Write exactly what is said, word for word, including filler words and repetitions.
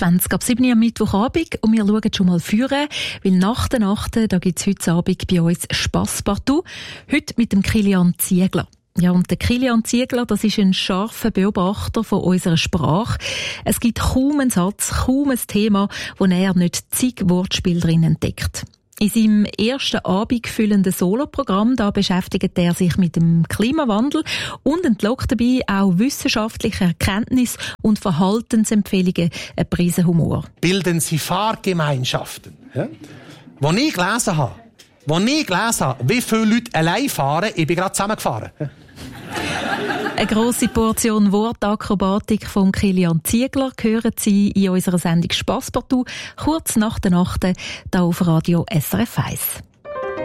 zwanzig ab sieben Uhr am Mittwochabend und wir schauen schon mal führen, weil nach der Nacht, da gibt's heute Abend bei uns Spass partout. Heute mit dem Kilian Ziegler. Ja, und der Kilian Ziegler, das ist ein scharfer Beobachter von unserer Sprache. Es gibt kaum einen Satz, kaum ein Thema, wo er nicht zig Wortspiele drin entdeckt. In seinem ersten abendfüllenden Soloprogramm, da beschäftigt er sich mit dem Klimawandel und entlockt dabei auch wissenschaftliche Erkenntnisse und Verhaltensempfehlungen, eine Prise Humor. Bilden Sie Fahrgemeinschaften. Ja? Wo ich gelesen habe, wo ich gelesen habe, wie viele Leute allein fahren, ich bin gerade zusammengefahren. Ja? Eine grosse Portion Wortakrobatik von Kilian Ziegler hören Sie in unserer Sendung Spass partout, kurz nach der Nacht, hier auf Radio S R F eins.